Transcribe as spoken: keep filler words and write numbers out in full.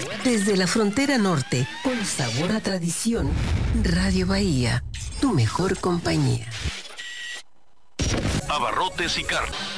Desde la frontera norte, con sabor a tradición, Radio Bahía, tu mejor compañía. Abarrotes y Carlos.